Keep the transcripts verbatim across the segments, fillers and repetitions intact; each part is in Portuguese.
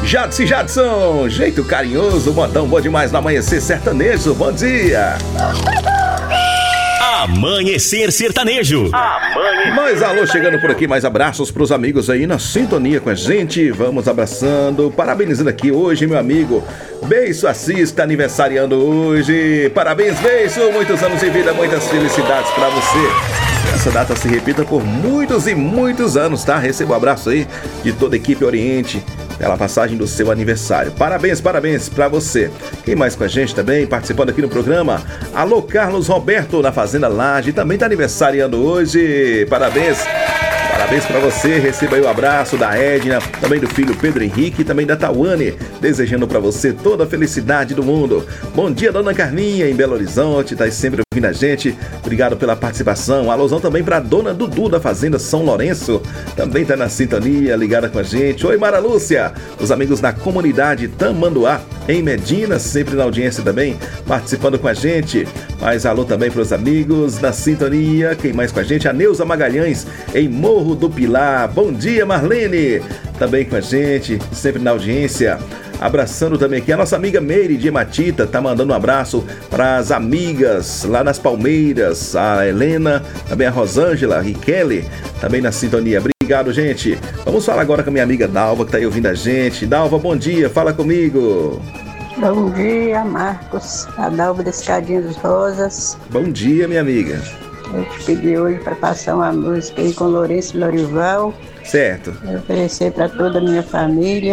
Jadson Jadson, jeito carinhoso, modão bom demais no Amanhecer Sertanejo. Bom dia. Amanhecer Sertanejo. Amanhecer. Mais alô chegando por aqui, mais abraços pros amigos aí na sintonia com a gente. Vamos abraçando, parabenizando aqui hoje, meu amigo Beiço Assis, tá aniversariando hoje. Parabéns, Beiço, muitos anos de vida, muitas felicidades pra você. Essa data se repita por muitos e muitos anos, tá? Receba um abraço aí de toda a equipe Oriente pela passagem do seu aniversário. Parabéns, parabéns pra você. Quem mais com a gente também, participando aqui no programa? Alô, Carlos Roberto, na Fazenda Laje, também tá aniversariando hoje. Parabéns. Parabéns pra você, receba aí o abraço da Edna, também do filho Pedro Henrique, também da Tawane, desejando pra você toda a felicidade do mundo. Bom dia, dona Carminha, em Belo Horizonte, tá sempre ouvindo a gente, obrigado pela participação. Alôzão também pra dona Dudu da Fazenda São Lourenço, também tá na sintonia, ligada com a gente. Oi, Mara Lúcia, os amigos da comunidade Tamanduá, em Medina, sempre na audiência também, participando com a gente. Mais alô também pros amigos da sintonia, quem mais com a gente? A Neuza Magalhães, em Morro do Pilar. Bom dia, Marlene, também com a gente, sempre na audiência. Abraçando também aqui a nossa amiga Meire de Matita, tá mandando um abraço para as amigas lá nas Palmeiras, a Helena, também a Rosângela e Kelly, também na sintonia. Obrigado, gente. Vamos falar agora com a minha amiga Dalva, que tá aí ouvindo a gente. Dalva, bom dia, fala comigo. Bom dia, Marcos, a Dalva da Escadinha dos Rosas. Bom dia, minha amiga. Eu te pedi hoje para passar uma música aí com Lourenço e Lorival. Certo. Eu oferecer para toda a minha família,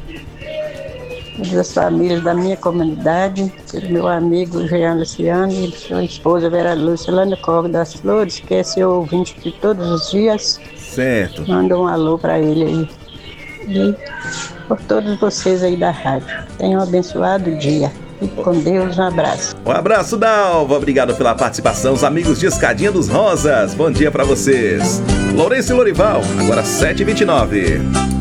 todas as famílias da minha comunidade, meu amigo Jean Luciano e sua esposa Vera Lúcia, lá no Corvo das Flores, que é seu ouvinte de todos os dias. Certo. Manda um alô para ele aí. E por todos vocês aí da rádio. Tenham um abençoado dia. Fique com Deus, um abraço. Um abraço, Dalva. Obrigado pela participação, os amigos de Escadinha dos Rosas. Bom dia pra vocês. Lourenço e Lorival, agora sete e vinte e nove.